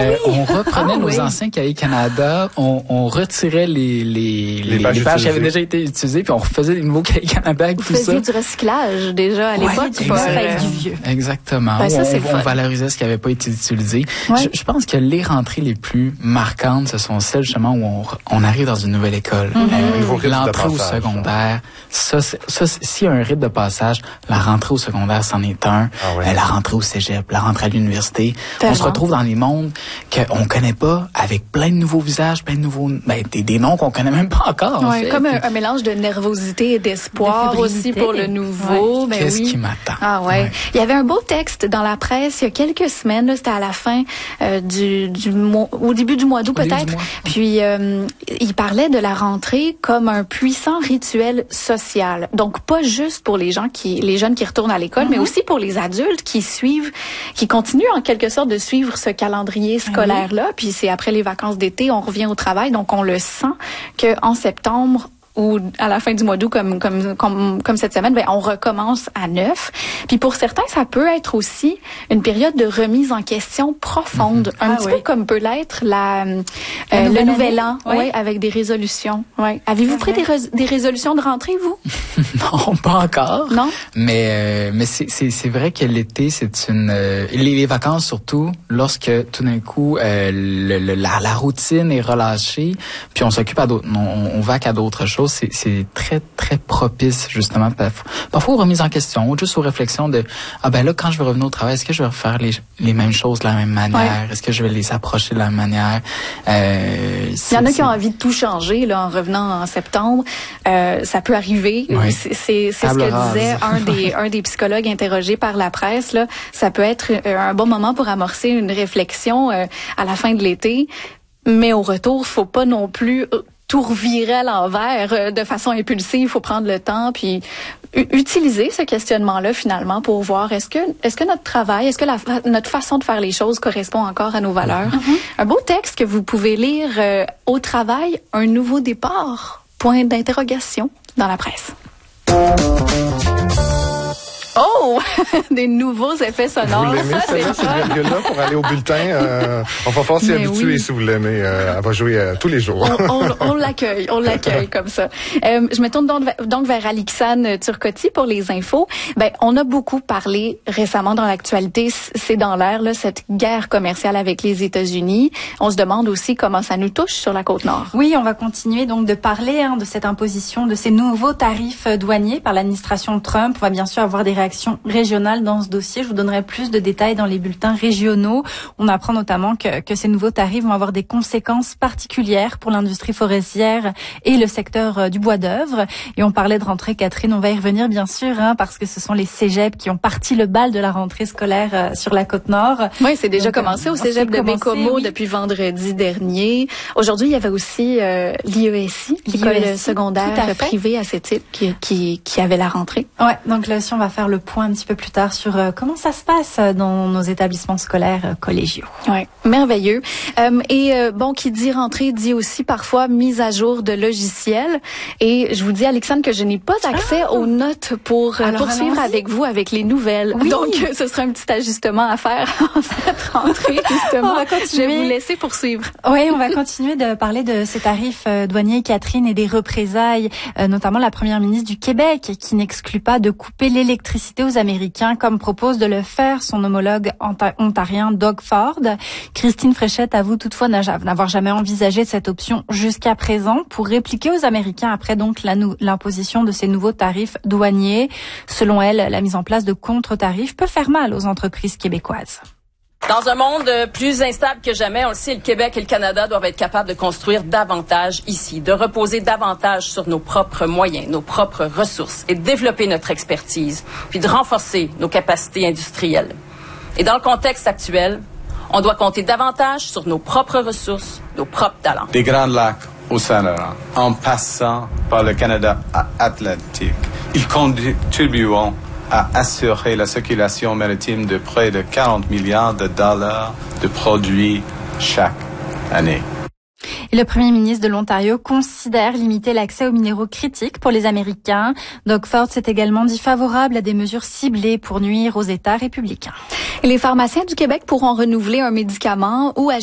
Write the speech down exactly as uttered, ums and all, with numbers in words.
Euh, oui. On reprenait ah, nos oui. anciens cahiers Canada, on, on retirait les, les, les, Les pages les pages qui avaient utilisées. déjà été utilisées, puis on refaisait des nouveaux cahiers Canada avec Vous tout ça. faisiez du recyclage déjà à Ouais, l'époque. du pas, exact. euh, du vieux. Exactement. Ben, ça, on, c'est le on fun. valorisait ce qui n'avait pas été utilisé. Ouais. Je, je pense que les rentrées les plus marquantes, ce sont celles justement où on, on arrive dans une nouvelle école. Mm-hmm. Euh, Un nouveau rythme de L'entrée au passage. secondaire, ça, c'est- ça c'est- s'il y a un rythme de passage, la rentrée au secondaire, c'en est un. Ah ouais. Euh, la rentrée au cégep, la rentrée à l'université. Tellement. On se retrouve dans des mondes qu'on connaît pas, avec plein de nouveaux visages, plein de nouveaux, ben, des, des noms qu'on connaît même pas encore. en Ouais, fait. comme un, un mélange de nervosité et d'espoir De aussi fébrilité. pour le nouveau. Ben Qu'est-ce oui. qui m'attend? Ah ouais. Ouais. Il y avait un beau texte dans la presse il y a quelques semaines. là, C'était à la fin euh, du, du mois, au début du mois d'août Au début peut-être. du mois. Puis euh, il parlait de la rentrée comme un puissant rituel social. Donc pas juste pour les gens qui, les jeunes qui retournent à l'école, mais aussi pour les adultes qui suivent, qui continuent en quelque sorte de suivre ce calendrier scolaire-là. Puis c'est après les vacances d'été, on revient au travail, donc on le sent que en septembre ou à la fin du mois d'août, comme, comme, comme, comme cette semaine, ben, on recommence à neuf. Puis pour certains, ça peut être aussi une période de remise en question profonde, un Ah petit oui. peu comme peut l'être la, euh, La le nouvelle nouvel année. an, Oui. ouais, avec des résolutions. Ouais. Avez-vous C'est pris vrai. des, rés- des résolutions de rentrée, vous? Non, pas encore. Non? Mais euh, mais c'est c'est c'est vrai que l'été c'est une euh, les, les vacances surtout lorsque tout d'un coup euh, le, le- la la routine est relâchée puis on s'occupe à d'autres on, on va qu'à d'autres choses c'est c'est très très propice justement parfois, parfois aux remises en question ou juste aux réflexions de ah ben là quand je vais revenir au travail est-ce que je vais refaire les les mêmes choses de la même manière Ouais. est-ce que je vais les approcher de la même manière euh, Il y en a qui ont envie de tout changer là en revenant en septembre. Euh, ça peut arriver. Oui. C'est c'est c'est ce Table que rase. disait un des un des psychologues interrogés par la presse là. Ça peut être euh, un bon moment pour amorcer une réflexion euh, à la fin de l'été, mais au retour, faut pas non plus euh, tout revirer à l'envers euh, de façon impulsive. Il faut prendre le temps puis u- utiliser ce questionnement-là finalement pour voir est-ce que est-ce que notre travail, est-ce que la, fa- notre façon de faire les choses correspond encore à nos valeurs. Un beau texte que vous pouvez lire euh, au travail, un nouveau départ. Point d'interrogation dans la presse. Oh! Des nouveaux effets sonores. Vous l'aimez, celle-là, cette virgule-là, pour aller au bulletin? Euh, on va falloir s'y Mais habituer oui. si vous l'aimez. Euh, elle va jouer euh, tous les jours. on, on, on l'accueille, on l'accueille comme ça. Euh, je me tourne donc, donc vers Alixane Turcotti pour les infos. Ben, on a beaucoup parlé récemment dans l'actualité, c'est dans l'air là, cette guerre commerciale avec les États-Unis. On se demande aussi comment ça nous touche sur la Côte-Nord. Oui, on va continuer donc de parler hein, de cette imposition, de ces nouveaux tarifs euh, douaniers par l'administration Trump. On va bien sûr avoir des réactions régionales dans ce dossier. Je vous donnerai plus de détails dans les bulletins régionaux. On apprend notamment que, que ces nouveaux tarifs vont avoir des conséquences particulières pour l'industrie forestière et le secteur euh, du bois d'œuvre. Et on parlait de rentrée, Catherine, on va y revenir bien sûr, hein, parce que ce sont les cégeps qui ont parti le bal de la rentrée scolaire euh, sur la Côte-Nord. Oui, c'est déjà Donc, commencé au c'est cégep de commencé, Bécomo oui. depuis vendredi dernier. Aujourd'hui, il y avait aussi euh, l'I E S I, l'école L'I E S I, secondaire tout à fait. privée à cette île qui, qui, qui avait la rentrée. Ouais, donc là aussi on va faire le point un petit peu plus tard sur euh, comment ça se passe dans nos établissements scolaires euh, collégiaux. Ouais, merveilleux. Euh, et euh, bon, qui dit rentrée dit aussi parfois mise à jour de logiciels. Et je vous dis, Alexandre, que je n'ai pas accès Ah! aux notes pour euh, Alors, poursuivre allons-y. avec vous avec les nouvelles. Oui. Donc, euh, ce sera un petit ajustement à faire en cette rentrée, justement. On va Je continuer. vais vous laisser poursuivre. Oui, on va continuer de parler de ces tarifs euh, douaniers, Catherine, et des représailles, euh, notamment la première ministre du Québec qui n'exclut pas de couper l'électricité aux Américains comme propose de le faire son homologue onta- ontarien Doug Ford. Christine Fréchette avoue toutefois n'avoir jamais envisagé cette option jusqu'à présent pour répliquer aux Américains après donc la nou- l'imposition de ces nouveaux tarifs douaniers. Selon elle, la mise en place de contre-tarifs peut faire mal aux entreprises québécoises. Dans un monde plus instable que jamais, on le sait, le Québec et le Canada doivent être capables de construire davantage ici, de reposer davantage sur nos propres moyens, nos propres ressources et de développer notre expertise, puis de renforcer nos capacités industrielles. Et dans le contexte actuel, on doit compter davantage sur nos propres ressources, nos propres talents. Des Grands Lacs au Saint-Laurent, en passant par le Canada Atlantique, ils contribueront à assurer la circulation maritime de près de quarante milliards de dollars de produits chaque année. Et le premier ministre de l'Ontario considère limiter l'accès aux minéraux critiques pour les Américains. Doug Ford s'est également dit favorable à des mesures ciblées pour nuire aux États républicains. Et les pharmaciens du Québec pourront renouveler un médicament ou